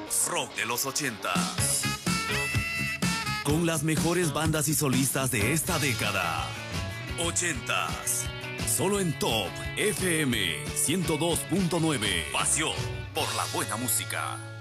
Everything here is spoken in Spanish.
Rock de los 80. Con las mejores bandas y solistas de esta década. 80s. Solo en Top FM 102.9. Pasión por la buena música.